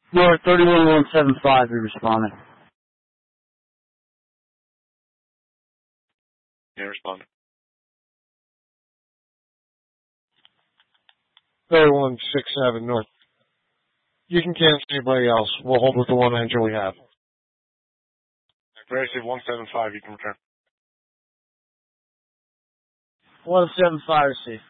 You're 31175, you're responding. Yeah, responding. 3167 North. You can cancel anybody else. We'll hold with the one engine we have. Embrace 175, you can return. 175, receive.